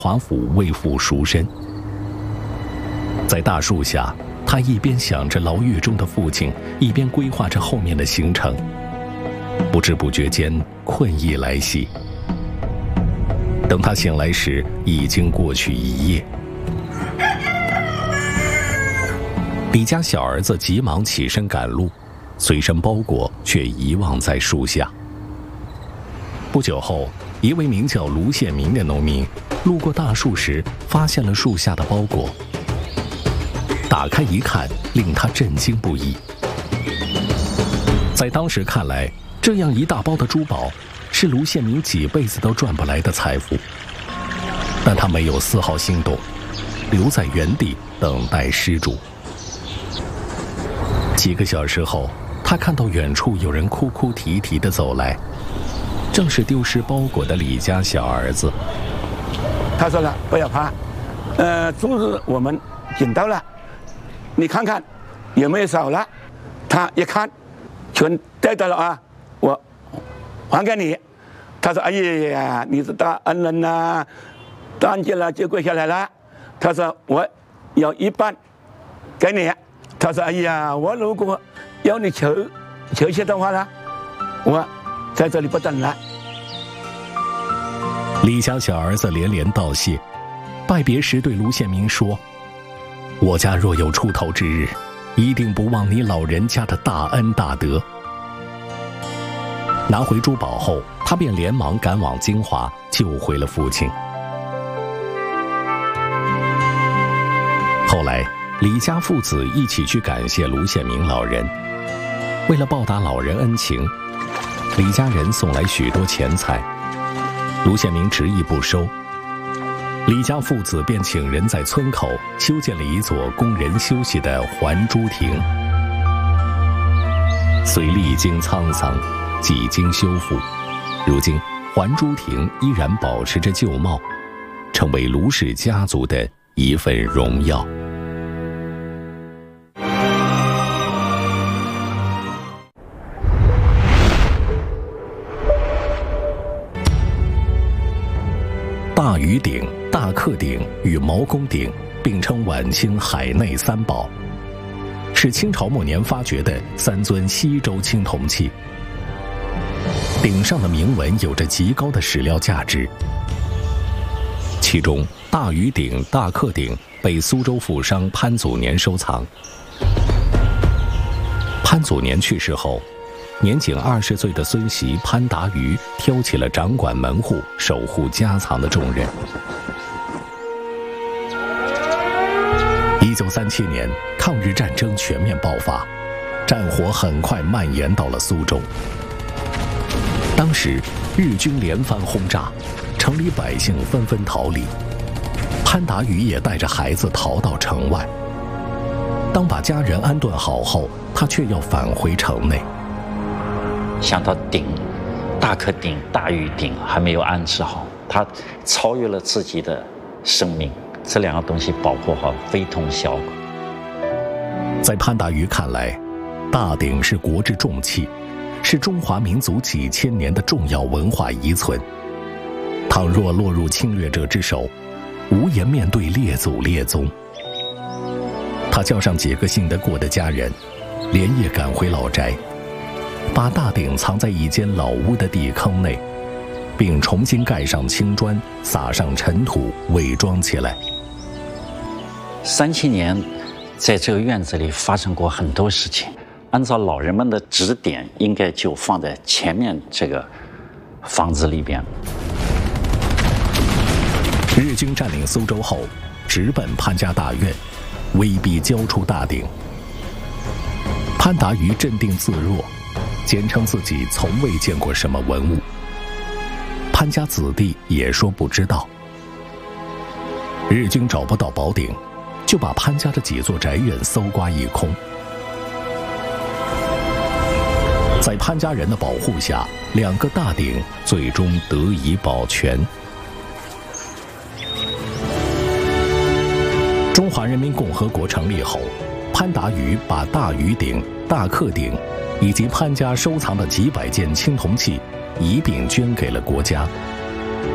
华府为父赎身。在大树下，他一边想着牢狱中的父亲，一边规划着后面的行程。不知不觉间，困意来袭。等他醒来时，已经过去一夜。李家小儿子急忙起身赶路，随身包裹却遗忘在树下。不久后，一位名叫卢宪民的农民路过大树时，发现了树下的包裹。打开一看，令他震惊不已。在当时看来，这样一大包的珠宝是卢宪民几辈子都赚不来的财富，但他没有丝毫心动，留在原地等待失主。几个小时后，他看到远处有人哭哭啼啼地走来，正是丢失包裹的李家小儿子。 他说了，不要怕，终日我们捡到了，你看看有没有少了。他一看，全带到了啊，我还给你。他说：“哎呀，你是大恩人呐，当见了就跪下来了。”他说：“我有一半给你。”他说：“哎呀，我如果要你求谢的话呢，我在这里不等了。” 李家小儿子连连道谢，拜别时对卢宪民说：“我家若有出头之日，一定不忘你老人家的大恩大德。”拿回珠宝后，他便连忙赶往金华，救回了父亲。后来，李家父子一起去感谢卢宪民老人。为了报答老人恩情，李家人送来许多钱财，卢宪民执意不收。李家父子便请人在村口修建了一座供人休息的还珠亭。虽历经沧桑，几经修复，如今还珠亭依然保持着旧貌，成为卢氏家族的一份荣耀。大禹鼎、大克鼎与毛公鼎并称晚清海内三宝，是清朝末年发掘的3尊西周青铜器。鼎上的铭文有着极高的史料价值，其中大禹鼎、大克鼎被苏州富商潘祖年收藏。潘祖年去世后，年仅20岁的孙媳潘达瑜挑起了掌管门户、守护家藏的重任。1937年，抗日战争全面爆发，战火很快蔓延到了苏州。当时，日军连番轰炸，城里百姓纷纷逃离。潘达瑜也带着孩子逃到城外。当把家人安顿好后，他却要返回城内。 想到鼎，大克鼎、大禹鼎还没有安置好，他超越了自己的生命，这2个东西保护好非同小可。 在潘达瑜看来，大鼎是国之重器，是中华民族几千年的重要文化遗存。倘若落入侵略者之手，无颜面对列祖列宗。他叫上几个信得过的家人，连夜赶回老宅，把大鼎藏在一间老屋的地坑内，并重新盖上青砖，撒上尘土，伪装起来。 37年，在这个院子里发生过很多事情。按照老人们的指点，应该就放在前面这个房子里边。 日军占领苏州后，直奔潘家大院，威逼交出大鼎。潘达瑜镇定自若，坚称自己从未见过什么文物。潘家子弟也说不知道。日军找不到宝鼎，就把潘家的几座宅院搜刮一空。在潘家人的保护下，2个大鼎最终得以保全。中华人民共和国成立后，潘达瑜把大禹鼎、大克鼎以及潘家收藏的几百件青铜器一并捐给了国家，